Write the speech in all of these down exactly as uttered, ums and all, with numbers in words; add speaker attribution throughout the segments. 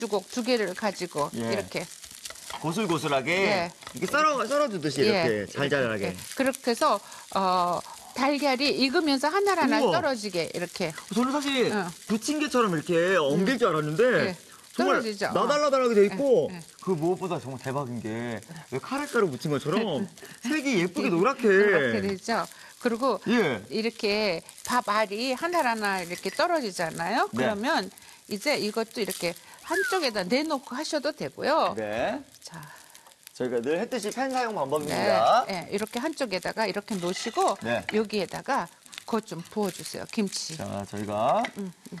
Speaker 1: 주걱 두 개를 가지고
Speaker 2: 예.
Speaker 1: 이렇게
Speaker 2: 고슬고슬하게
Speaker 1: 예.
Speaker 2: 이렇게 썰어 썰어주듯이 이렇게
Speaker 1: 예.
Speaker 2: 잘잘하게.
Speaker 1: 이렇게. 그렇게 해서 어, 달걀이 익으면서 하나하나
Speaker 2: 우와.
Speaker 1: 떨어지게 이렇게.
Speaker 2: 저는 사실
Speaker 1: 응.
Speaker 2: 부침개처럼 이렇게 엉길 줄 알았는데
Speaker 1: 예.
Speaker 2: 정말
Speaker 1: 떨어지죠.
Speaker 2: 나달나달하게 돼 있고
Speaker 1: 예, 예.
Speaker 2: 그 무엇보다 정말 대박인 게 왜 카레가루 묻힌 것처럼 색이 예쁘게 노랗게.
Speaker 1: 이렇게 되죠. 그리고
Speaker 2: 예.
Speaker 1: 이렇게 밥 알이 하나하나 이렇게 떨어지잖아요.
Speaker 2: 네.
Speaker 1: 그러면 이제 이것도 이렇게 한쪽에다 내놓고 하셔도 되고요.
Speaker 2: 네.
Speaker 1: 자,
Speaker 2: 저희가 늘 했듯이 팬 사용
Speaker 1: 네,
Speaker 2: 방법입니다.
Speaker 1: 네, 이렇게 한쪽에다가 이렇게 놓으시고
Speaker 2: 네.
Speaker 1: 여기에다가 그것 좀 부어주세요. 김치.
Speaker 2: 자, 저희가
Speaker 1: 음, 음.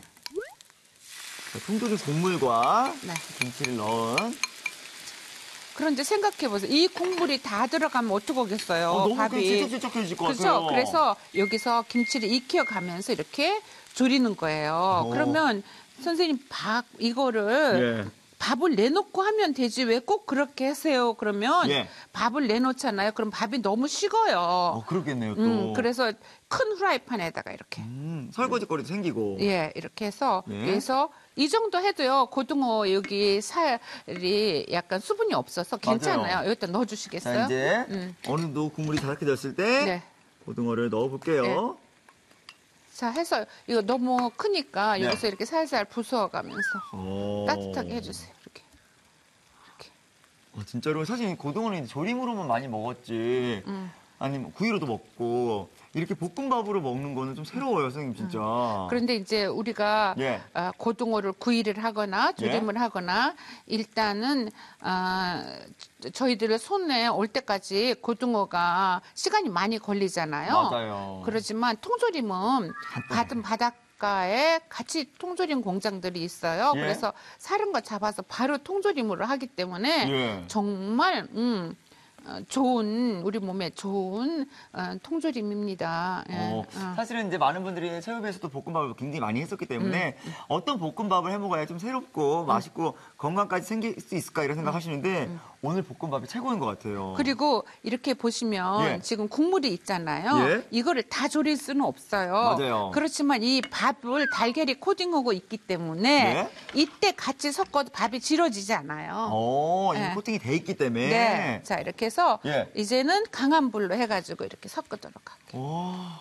Speaker 2: 통조림 국물과
Speaker 1: 네.
Speaker 2: 김치를 넣은.
Speaker 1: 그런데 생각해보세요. 이 국물이 다 들어가면 어떡하겠어요.
Speaker 2: 어, 너무
Speaker 1: 밥이.
Speaker 2: 질척질척해질 것 같아요.
Speaker 1: 그렇죠. 그래서 여기서 김치를 익혀가면서 이렇게 졸이는 거예요.
Speaker 2: 오.
Speaker 1: 그러면 선생님 밥 이거를
Speaker 2: 예.
Speaker 1: 밥을 내놓고 하면 되지 왜 꼭 그렇게 하세요? 그러면
Speaker 2: 예.
Speaker 1: 밥을 내놓잖아요. 그럼 밥이 너무 식어요.
Speaker 2: 어, 그렇겠네요, 또.
Speaker 1: 음, 그래서 큰 후라이팬에다가 이렇게.
Speaker 2: 음, 설거지거리도 생기고.
Speaker 1: 예, 이렇게 해서
Speaker 2: 네.
Speaker 1: 그래서 이 정도 해도요. 고등어 여기 살이 약간 수분이 없어서 괜찮아요.
Speaker 2: 맞아요.
Speaker 1: 여기다 넣어주시겠어요?
Speaker 2: 자, 이제
Speaker 1: 음.
Speaker 2: 어느 정도 국물이 다삭해졌을 때
Speaker 1: 네.
Speaker 2: 고등어를 넣어볼게요.
Speaker 1: 네. 자, 해서 이거 너무 크니까
Speaker 2: 네.
Speaker 1: 여기서 이렇게 살살 부숴가면서
Speaker 2: 오.
Speaker 1: 따뜻하게 해주세요. 이렇게. 이렇게.
Speaker 2: 어, 진짜로 사실 고등어는 조림으로만 많이 먹었지.
Speaker 1: 음.
Speaker 2: 아니면 구이로도 먹고 이렇게 볶음밥으로 먹는 거는 좀 새로워요, 선생님 진짜.
Speaker 1: 그런데 이제 우리가
Speaker 2: 예.
Speaker 1: 아, 고등어를 구이를 하거나 조림을
Speaker 2: 예.
Speaker 1: 하거나 일단은 아, 저희들 손에 올 때까지 고등어가 시간이 많이 걸리잖아요.
Speaker 2: 맞아요.
Speaker 1: 그렇지만 통조림은 받은 바닷가에 같이 통조림 공장들이 있어요.
Speaker 2: 예.
Speaker 1: 그래서 사는 거 잡아서 바로 통조림으로 하기 때문에
Speaker 2: 예.
Speaker 1: 정말 음, 어, 좋은 우리 몸에 좋은 어, 통조림입니다. 예.
Speaker 2: 어,
Speaker 1: 어.
Speaker 2: 사실은 이제 많은 분들이 체육에서도 볶음밥을 굉장히 많이 했었기 때문에
Speaker 1: 음.
Speaker 2: 어떤 볶음밥을 해 먹어야 좀 새롭고 맛있고 건강까지 생길 수 있을까 이런 생각 하시는데 오늘 볶음밥이 최고인 것 같아요.
Speaker 1: 그리고 이렇게 보시면
Speaker 2: 예.
Speaker 1: 지금 국물이 있잖아요.
Speaker 2: 예.
Speaker 1: 이거를 다 졸일 수는 없어요.
Speaker 2: 맞아요.
Speaker 1: 그렇지만 이 밥을 달걀이 코팅하고 있기 때문에
Speaker 2: 네.
Speaker 1: 이때 같이 섞어도 밥이 질어지지 않아요.
Speaker 2: 어,
Speaker 1: 네.
Speaker 2: 이 코팅이 돼 있기 때문에.
Speaker 1: 네. 자, 이렇게 해서
Speaker 2: 예.
Speaker 1: 이제는 강한 불로 해가지고 이렇게 섞도록 할게요.
Speaker 2: 와,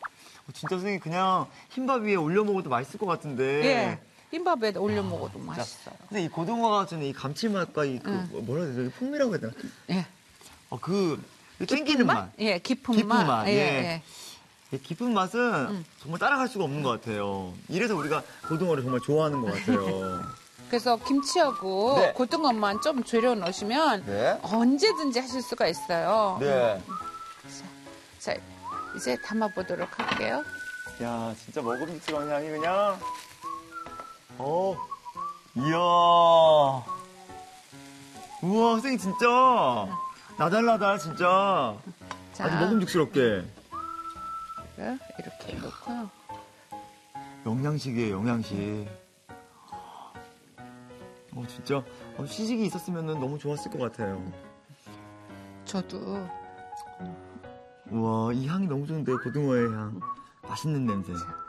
Speaker 2: 진짜 선생님 그냥 흰밥 위에 올려 먹어도 맛있을 것 같은데.
Speaker 1: 예. 흰밥에 올려 먹어도 맛있어요.
Speaker 2: 근데 이 고등어가 주는 이 감칠맛과 이 그 뭐라 해야 되나 풍미라고 해야 되나?
Speaker 1: 예.
Speaker 2: 어, 그 땡기는 맛.
Speaker 1: 예, 깊은,
Speaker 2: 깊은
Speaker 1: 맛.
Speaker 2: 맛,
Speaker 1: 예,
Speaker 2: 예.
Speaker 1: 예.
Speaker 2: 이 깊은 맛은 정말 따라갈 수가 없는 것 같아요. 이래서 우리가 고등어를 정말 좋아하는 것 같아요.
Speaker 1: 그래서 김치하고
Speaker 2: 네.
Speaker 1: 고등어만 좀 졸여 넣으시면
Speaker 2: 네.
Speaker 1: 언제든지 하실 수가 있어요.
Speaker 2: 네.
Speaker 1: 자, 이제 담아보도록 할게요.
Speaker 2: 야, 진짜 먹음직스러운 향이 그냥. 어, 이야. 우와, 선생님 진짜. 나달나달 진짜.
Speaker 1: 자,
Speaker 2: 아주 먹음직스럽게.
Speaker 1: 이렇게 넣고요.
Speaker 2: 영양식이에요, 영양식. 어, 진짜. 어, 시식이 있었으면 너무 좋았을 것 같아요.
Speaker 1: 저도
Speaker 2: 우와, 이 향이 너무 좋은데, 고등어의 향. 맛있는 냄새.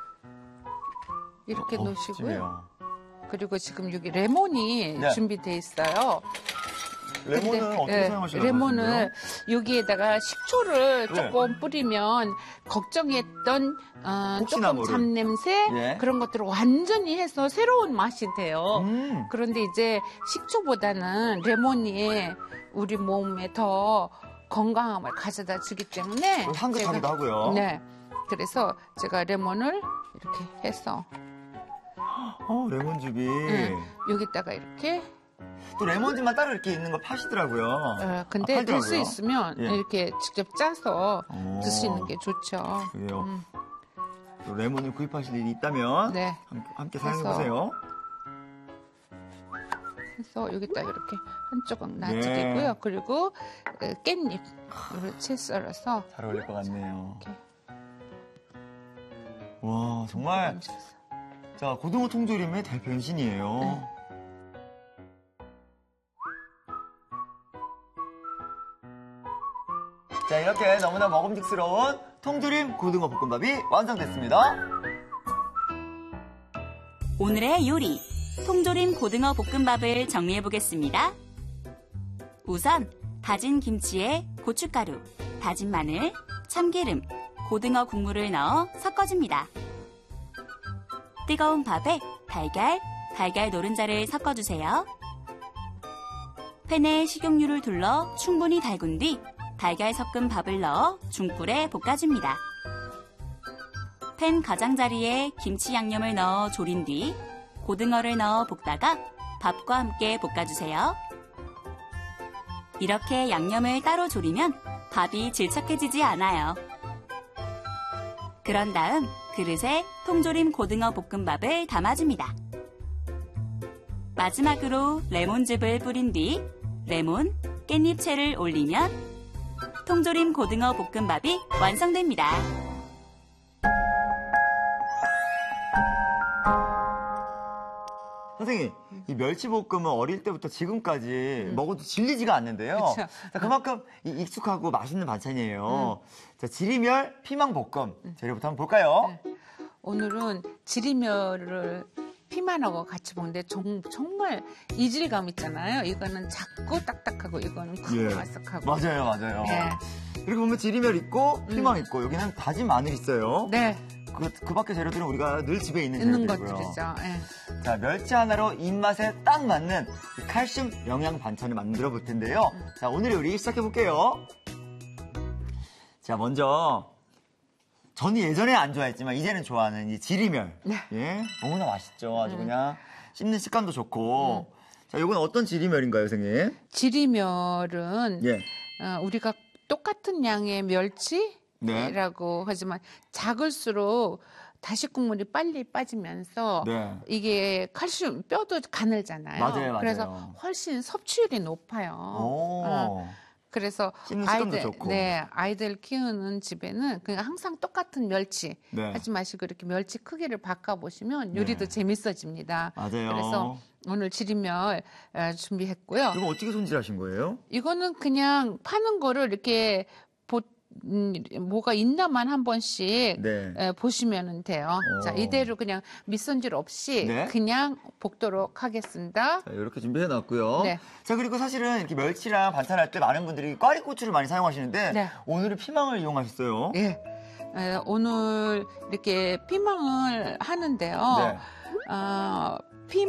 Speaker 1: 이렇게
Speaker 2: 어,
Speaker 1: 넣으시고요.
Speaker 2: 찜이에요.
Speaker 1: 그리고 지금 여기 레몬이
Speaker 2: 네.
Speaker 1: 준비돼 있어요.
Speaker 2: 레몬은
Speaker 1: 근데,
Speaker 2: 어떻게
Speaker 1: 예,
Speaker 2: 사용하시나요?
Speaker 1: 레몬을 여기에다가 식초를
Speaker 2: 네.
Speaker 1: 조금 뿌리면 걱정했던 어, 조금
Speaker 2: 혹시나무를.
Speaker 1: 잡냄새
Speaker 2: 예.
Speaker 1: 그런 것들을 완전히 해서 새로운 맛이 돼요.
Speaker 2: 음.
Speaker 1: 그런데 이제 식초보다는 레몬이 우리 몸에 더 건강함을 가져다 주기 때문에
Speaker 2: 향긋하기도
Speaker 1: 제가-
Speaker 2: 하고요.
Speaker 1: 네. 그래서 제가 레몬을 이렇게 해서
Speaker 2: 어, 레몬즙이.
Speaker 1: 네, 여기다가 이렇게
Speaker 2: 또 레몬즙만 따로 이렇게 있는 거 파시더라고요.
Speaker 1: 어, 근데
Speaker 2: 아,
Speaker 1: 될 수
Speaker 2: 팔더라고요.
Speaker 1: 있으면
Speaker 2: 예.
Speaker 1: 이렇게 직접 짜서
Speaker 2: 오.
Speaker 1: 드시는 게 좋죠.
Speaker 2: 그래요.
Speaker 1: 음.
Speaker 2: 또 레몬을 구입하실 일이 있다면
Speaker 1: 네.
Speaker 2: 함께, 함께
Speaker 1: 그래서-
Speaker 2: 사용해보세요.
Speaker 1: 그래서 여기다 이렇게 한 조각
Speaker 2: 네.
Speaker 1: 놔주고요. 그리고 어, 깻잎 채 썰어서
Speaker 2: 잘 어울릴 것 같네요.
Speaker 1: 이렇게
Speaker 2: 와, 정말
Speaker 1: 얹어서.
Speaker 2: 자 고등어 통조림의 대변신이에요.
Speaker 1: 네.
Speaker 2: 자, 이렇게 너무나 먹음직스러운 통조림 고등어 볶음밥이 완성됐습니다.
Speaker 3: 오늘의 요리 통조림 고등어 볶음밥을 정리해 보겠습니다. 우선 다진 김치에 고춧가루, 다진 마늘, 참기름, 고등어 국물을 넣어 섞어줍니다. 뜨거운 밥에 달걀, 달걀 노른자를 섞어주세요. 팬에 식용유를 둘러 충분히 달군 뒤 달걀 섞은 밥을 넣어 중불에 볶아줍니다. 팬 가장자리에 김치 양념을 넣어 졸인 뒤 고등어를 넣어 볶다가 밥과 함께 볶아주세요. 이렇게 양념을 따로 졸이면 밥이 질척해지지 않아요. 그런 다음 그릇에 통조림 고등어 볶음밥을 담아줍니다. 마지막으로 레몬즙을 뿌린 뒤 레몬, 깻잎채를 올리면 통조림 고등어 볶음밥이 완성됩니다.
Speaker 2: 선생님, 이 멸치볶음은 어릴 때부터 지금까지 음. 먹어도 질리지가 않는데요.
Speaker 1: 그쵸.
Speaker 2: 자, 그만큼 익숙하고 맛있는 반찬이에요. 음. 자, 지리멸 피망볶음 재료부터 한번 볼까요?
Speaker 1: 네. 오늘은 지리멸을 피망하고 같이 먹는데 정, 정말 이질감 있잖아요. 이거는 작고 딱딱하고 이거는 크고
Speaker 2: 예.
Speaker 1: 바삭하고.
Speaker 2: 맞아요, 맞아요.
Speaker 1: 네.
Speaker 2: 그리고 보면 지리멸 있고 피망
Speaker 1: 음.
Speaker 2: 있고 여기는 다진 마늘 있어요.
Speaker 1: 네.
Speaker 2: 그, 그 밖에 재료들은 우리가 늘 집에 있는
Speaker 1: 있는
Speaker 2: 재료들이고요.
Speaker 1: 것들이죠. 네.
Speaker 2: 자, 멸치 하나로 입맛에 딱 맞는 이 칼슘 영양 반찬을 만들어 볼 텐데요.
Speaker 1: 음.
Speaker 2: 자, 오늘의 요리 시작해 볼게요. 자, 먼저 저는 예전에 안 좋아했지만 이제는 좋아하는 이 지리멸.
Speaker 1: 네.
Speaker 2: 예, 너무나 맛있죠. 아주
Speaker 1: 음.
Speaker 2: 그냥 씹는 식감도 좋고. 음. 자, 이건 어떤 지리멸인가요, 선생님?
Speaker 1: 지리멸은
Speaker 2: 예.
Speaker 1: 어, 우리가 똑같은 양의 멸치
Speaker 2: 네.
Speaker 1: 라고 하지만 작을수록 다시 국물이 빨리 빠지면서
Speaker 2: 네.
Speaker 1: 이게 칼슘 뼈도 가늘잖아요.
Speaker 2: 맞아요, 맞아요.
Speaker 1: 그래서 훨씬 섭취율이 높아요.
Speaker 2: 오.
Speaker 1: 어, 그래서
Speaker 2: 씹는 식감도
Speaker 1: 아이들
Speaker 2: 좋고.
Speaker 1: 네, 아이들 키우는 집에는 그냥 항상 똑같은 멸치
Speaker 2: 네.
Speaker 1: 하지 마시고 이렇게 멸치 크기를 바꿔 보시면 요리도
Speaker 2: 네.
Speaker 1: 재밌어집니다.
Speaker 2: 맞아요.
Speaker 1: 그래서 오늘 지리멸 어, 준비했고요.
Speaker 2: 이거 어떻게 손질하신 거예요?
Speaker 1: 이거는 그냥 파는 거를 이렇게 보, 음, 뭐가 있나만 한 번씩
Speaker 2: 네.
Speaker 1: 에, 보시면 돼요.
Speaker 2: 오.
Speaker 1: 자, 이대로 그냥 밑손질 없이
Speaker 2: 네.
Speaker 1: 그냥 볶도록 하겠습니다.
Speaker 2: 자, 이렇게 준비해 놨고요.
Speaker 1: 네.
Speaker 2: 자, 그리고 사실은 이렇게 멸치랑 반찬할 때 많은 분들이 꽈리고추를 많이 사용하시는데
Speaker 1: 네.
Speaker 2: 오늘은 피망을 이용하셨어요.
Speaker 1: 예. 에, 오늘 이렇게 피망을 하는데요.
Speaker 2: 네.
Speaker 1: 어,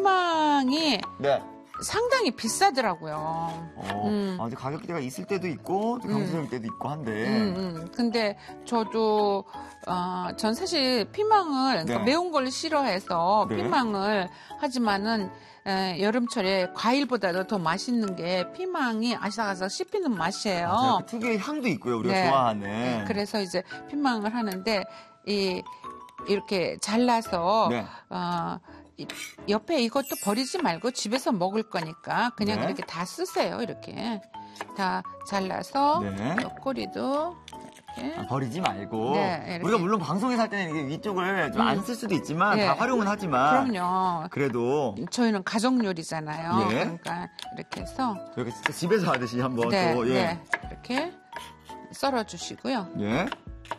Speaker 1: 피망이
Speaker 2: 네.
Speaker 1: 상당히 비싸더라고요.
Speaker 2: 어,
Speaker 1: 음.
Speaker 2: 아, 가격대가 있을 때도 있고 또 경제적일 때도 있고 한데.
Speaker 1: 음, 음. 근데 저도 어, 전 사실 피망을 그러니까
Speaker 2: 네.
Speaker 1: 매운 걸 싫어해서
Speaker 2: 네.
Speaker 1: 피망을 하지만은 에, 여름철에 과일보다도 더 맛있는 게 피망이 아삭아삭 씹히는 맛이에요.
Speaker 2: 맞아요. 그 특유의 향도 있고요. 우리가
Speaker 1: 네.
Speaker 2: 좋아하는.
Speaker 1: 네, 그래서 이제 피망을 하는데 이 이렇게 잘라서
Speaker 2: 네.
Speaker 1: 어, 이- 옆에 이것도 버리지 말고 집에서 먹을 거니까 그냥
Speaker 2: 네.
Speaker 1: 이렇게 다 쓰세요. 이렇게 다 잘라서
Speaker 2: 네.
Speaker 1: 요 꼬리도 이렇게
Speaker 2: 아, 버리지 말고.
Speaker 1: 네, 이렇게.
Speaker 2: 우리가 물론 방송에서 할 때는 이게 위쪽을 좀 안 쓸 수도 있지만
Speaker 1: 네.
Speaker 2: 다 활용은 하지만.
Speaker 1: 그럼요.
Speaker 2: 그래도
Speaker 1: 저희는 가족 요리잖아요.
Speaker 2: 예.
Speaker 1: 그러니까 이렇게 해서
Speaker 2: 이렇게 진짜 집에서 하듯이 한번
Speaker 1: 네,
Speaker 2: 또. 예.
Speaker 1: 네, 이렇게 썰어 주시고요.
Speaker 2: 예.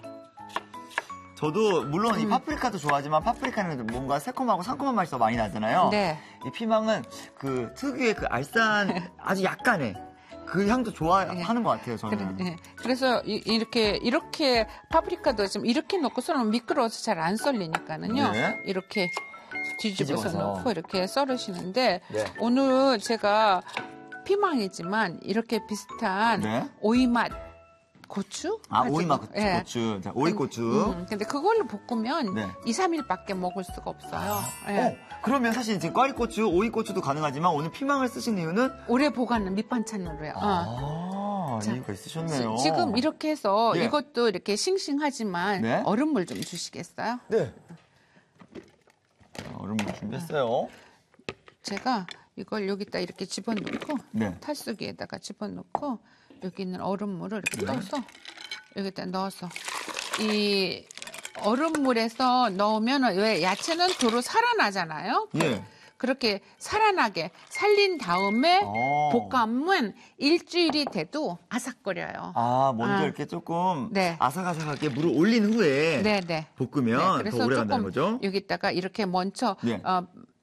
Speaker 2: 저도 물론 이
Speaker 1: 음.
Speaker 2: 파프리카도 좋아하지만 파프리카는 뭔가 새콤하고 상큼한 맛이 더 많이 나잖아요.
Speaker 1: 네.
Speaker 2: 이 피망은 그 특유의 그 알싸한 아주 약간의 그 향도 좋아하는 것 같아요, 저는.
Speaker 1: 그래, 네. 그래서 이, 이렇게 이렇게 파프리카도 좀 이렇게 넣고 썰으면 미끄러워서 잘 안 썰리니까는요.
Speaker 2: 네.
Speaker 1: 이렇게 뒤집어서
Speaker 2: 뒤집어서.
Speaker 1: 넣고 이렇게 썰으시는데
Speaker 2: 네.
Speaker 1: 오늘 제가 피망이지만 이렇게 비슷한
Speaker 2: 네.
Speaker 1: 오이맛 고추?
Speaker 2: 아,
Speaker 1: 가지고,
Speaker 2: 오이맛 고추.
Speaker 1: 예.
Speaker 2: 고추. 자, 오이고추.
Speaker 1: 음, 근데 그걸로 볶으면
Speaker 2: 네.
Speaker 1: 이, 삼 일밖에 먹을 수가 없어요. 예.
Speaker 2: 어, 그러면 사실 지금 꽈리고추, 오이고추도 가능하지만 오늘 피망을 쓰신 이유는
Speaker 1: 오래 보관은 밑반찬으로요. 어.
Speaker 2: 아,
Speaker 1: 자,
Speaker 2: 이유가 있으셨네요.
Speaker 1: 지, 금 이렇게 해서
Speaker 2: 예.
Speaker 1: 이것도 이렇게 싱싱하지만
Speaker 2: 네.
Speaker 1: 얼음물 좀 주시겠어요?
Speaker 2: 네. 자, 얼음물 준비했어요.
Speaker 1: 제가 이걸 여기다 이렇게 집어넣고
Speaker 2: 네.
Speaker 1: 탈수기에다가 집어넣고 여기 있는 얼음물을 이렇게
Speaker 2: 네.
Speaker 1: 떠서 여기다 넣어서 이 얼음물에서 넣으면 왜 야채는 도로 살아나잖아요.
Speaker 2: 예.
Speaker 1: 그렇게 살아나게 살린 다음에
Speaker 2: 어.
Speaker 1: 볶음은 일주일이 돼도 아삭거려요.
Speaker 2: 아, 먼저
Speaker 1: 아.
Speaker 2: 이렇게 조금
Speaker 1: 네.
Speaker 2: 아삭아삭하게 물을 올린 후에
Speaker 1: 네네.
Speaker 2: 볶으면 더 오래 간다는 거죠?
Speaker 1: 여기다가 이렇게 먼저
Speaker 2: 예.
Speaker 1: 어,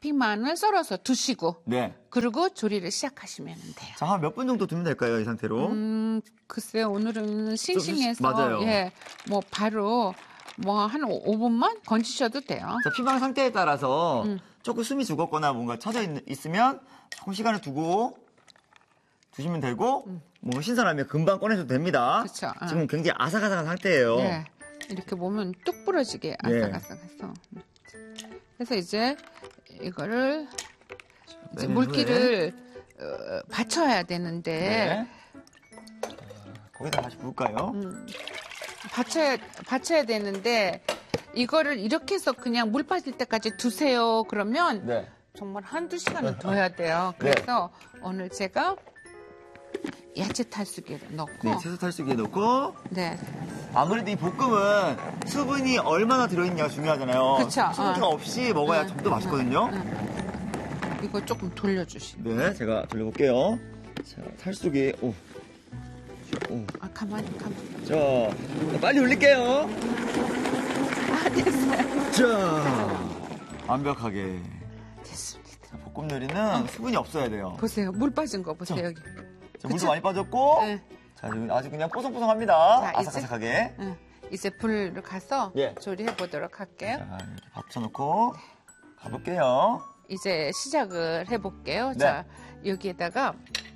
Speaker 1: 피망을 썰어서 두시고
Speaker 2: 네.
Speaker 1: 그리고 조리를 시작하시면 돼요.
Speaker 2: 자, 한 몇 분 정도 두면 될까요? 이 상태로.
Speaker 1: 음, 글쎄요. 오늘은 싱싱해서
Speaker 2: 맞아요.
Speaker 1: 예, 뭐 바로 뭐 한 오 분만 건지셔도 돼요.
Speaker 2: 자, 피망 상태에 따라서
Speaker 1: 음.
Speaker 2: 조금 숨이 죽었거나 뭔가 쳐져 있, 있으면 조금 시간을 두고 두시면 되고 뭔가 신선하면 금방 꺼내셔도 됩니다.
Speaker 1: 음. 그쵸, 어.
Speaker 2: 지금 굉장히 아삭아삭한 상태예요.
Speaker 1: 네. 이렇게 보면 뚝 부러지게
Speaker 2: 네.
Speaker 1: 아삭아삭해서. 그래서 이제 이거를 이제
Speaker 2: 빼낸
Speaker 1: 물기를 어, 받쳐야 되는데
Speaker 2: 네. 거기다 다시 부을까요?
Speaker 1: 음, 받쳐야 받쳐야 되는데 이거를 이렇게 해서 그냥 물 빠질 때까지 두세요. 그러면
Speaker 2: 네.
Speaker 1: 정말 한두 시간은 더 해야 돼요. 그래서 오늘 제가 야채 탈수기를 넣고
Speaker 2: 네, 채소 탈수기에 넣고
Speaker 1: 네.
Speaker 2: 아무래도 이 볶음은 수분이 얼마나 들어있냐가 중요하잖아요.
Speaker 1: 그쵸.
Speaker 2: 수분기가
Speaker 1: 어.
Speaker 2: 없이 먹어야
Speaker 1: 응,
Speaker 2: 좀 더 맛있거든요.
Speaker 1: 이거 조금 돌려주시고.
Speaker 2: 네, 제가 돌려볼게요. 자, 탈수기. 오. 오.
Speaker 1: 아 가만히 가만히.
Speaker 2: 자, 빨리 올릴게요.
Speaker 1: 아 됐어요.
Speaker 2: 자, 완벽하게.
Speaker 1: 됐습니다.
Speaker 2: 자, 볶음 요리는 수분이 없어야 돼요.
Speaker 1: 보세요. 물 빠진 거 보세요
Speaker 2: 자.
Speaker 1: 여기.
Speaker 2: 자, 물도
Speaker 1: 그쵸?
Speaker 2: 많이 빠졌고.
Speaker 1: 네.
Speaker 2: 자, 지금 아주 그냥 뽀송뽀송합니다.
Speaker 1: 자, 이제-
Speaker 2: 아삭아삭하게.
Speaker 1: 응. 이제 불을 가서
Speaker 2: 예.
Speaker 1: 조리해 보도록 할게요.
Speaker 2: 자, 이렇게 받쳐놓고 가볼게요.
Speaker 1: 이제 시작을 해볼게요.
Speaker 2: 네.
Speaker 1: 자 여기에다가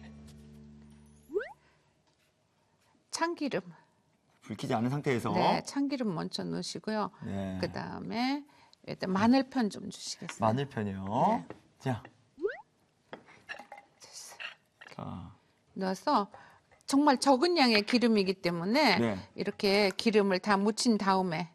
Speaker 1: 참기름,
Speaker 2: 불 켜지 않은 상태에서.
Speaker 1: 네, 참기름 먼저 넣으시고요.
Speaker 2: 네.
Speaker 1: 그 다음에 일단 마늘편 좀 주시겠어요?
Speaker 2: 마늘편이요.
Speaker 1: 네.
Speaker 2: 자. 자.
Speaker 1: 넣어서 정말 적은 양의 기름이기 때문에
Speaker 2: 네.
Speaker 1: 이렇게 기름을 다 묻힌 다음에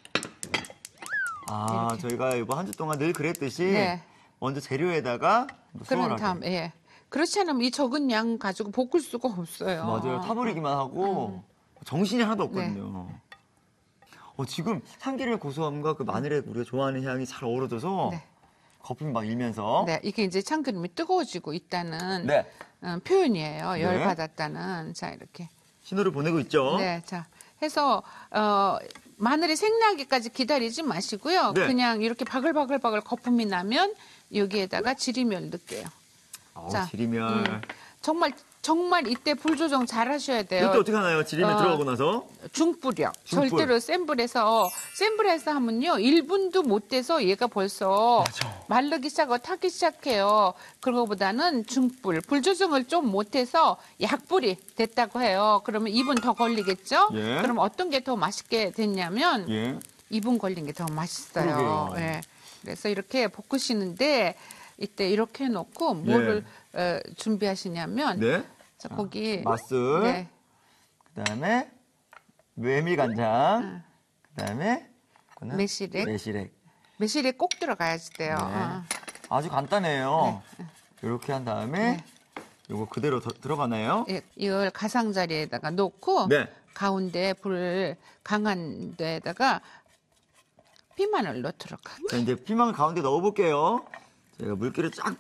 Speaker 2: 아,
Speaker 1: 이렇게.
Speaker 2: 저희가 이번 한 주 동안 늘 그랬듯이
Speaker 1: 네.
Speaker 2: 먼저 재료에다가
Speaker 1: 그런
Speaker 2: 수월하게.
Speaker 1: 다음 예 그렇지 않으면 이 적은 양 가지고 볶을 수가 없어요.
Speaker 2: 맞아요. 타버리기만 하고 정신이 하나도 없거든요.
Speaker 1: 네.
Speaker 2: 어, 지금 참기름의 고소함과 그 마늘의 우리가 좋아하는 향이 잘 어우러져서
Speaker 1: 네.
Speaker 2: 거품이 막 일면서.
Speaker 1: 네, 이게 이제 참기름이 뜨거워지고 있다는
Speaker 2: 네.
Speaker 1: 어, 표현이에요.
Speaker 2: 네.
Speaker 1: 열 받았다는. 자 이렇게.
Speaker 2: 신호를 보내고 있죠.
Speaker 1: 네, 자 해서 어, 마늘이 생나기까지 기다리지 마시고요.
Speaker 2: 네.
Speaker 1: 그냥 이렇게 바글바글바글 거품이 나면 여기에다가 지리멸 넣을게요.
Speaker 2: 어,
Speaker 1: 자,
Speaker 2: 지리멸.
Speaker 1: 음, 정말 정말 이때 불 조정 잘 하셔야 돼요.
Speaker 2: 이때 어떻게 하나요? 지리멸
Speaker 1: 어,
Speaker 2: 들어가고 나서?
Speaker 1: 중불이요.
Speaker 2: 중불.
Speaker 1: 절대로 센 불에서 센 불에서 하면요 일 분도 못 돼서 얘가 벌써
Speaker 2: 맞아.
Speaker 1: 마르기 시작하고 타기 시작해요. 그거보다는 중불, 불 조정을 좀 못해서 약불이 됐다고 해요. 그러면 이 분 더 걸리겠죠?
Speaker 2: 예.
Speaker 1: 그럼 어떤 게 더 맛있게 됐냐면
Speaker 2: 예.
Speaker 1: 이 분 걸린 게 더 맛있어요.
Speaker 2: 그러게요.
Speaker 1: 예. 그래서 이렇게 볶으시는데 이때 이렇게 해놓고 뭐를 어, 준비하시냐면
Speaker 2: 네.
Speaker 1: 자, 거기
Speaker 2: 맛술.
Speaker 1: 네.
Speaker 2: 그다음에 메밀간장. 그다음에 그거는
Speaker 1: 매실액.
Speaker 2: 매실액.
Speaker 1: 매실이 꼭 들어가야지 돼요.
Speaker 2: 네.
Speaker 1: 어.
Speaker 2: 아주 간단해요. 이렇게 한 다음에
Speaker 1: 네.
Speaker 2: 요거 그대로 더, 들어가나요?
Speaker 1: 예, 이걸 가장자리에다가 놓고
Speaker 2: 네.
Speaker 1: 가운데 불 강한 데에다가 피망을 넣도록 할게요.
Speaker 2: 자, 이제 피망을 가운데 넣어볼게요. 제가 물기를 쫙